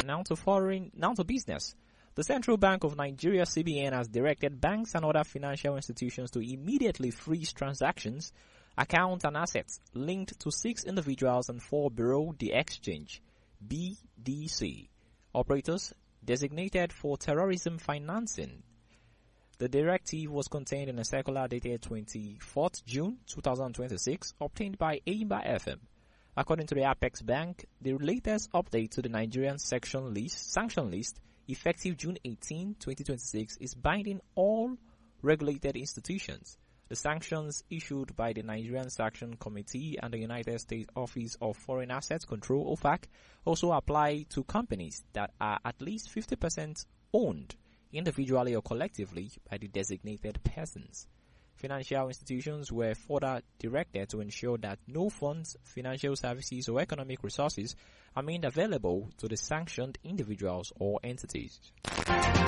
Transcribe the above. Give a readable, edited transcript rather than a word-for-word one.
now to business. The Central Bank of Nigeria (CBN) has directed banks and other financial institutions to immediately freeze transactions, accounts and assets linked to 6 individuals and 4 Bureau de Exchange (BDC) operators designated for terrorism financing. The directive was contained in a circular dated 24th June 2026 obtained by AIMBA FM. According to the Apex Bank, the latest update to the Nigerian sanction list, effective June 18, 2026, is binding all regulated institutions. The sanctions issued by the Nigerian Sanction Committee and the United States Office of Foreign Assets Control (OFAC) also apply to companies that are at least 50% owned individually or collectively by the designated persons. Financial institutions were further directed to ensure that no funds, financial services or economic resources are made available to the sanctioned individuals or entities.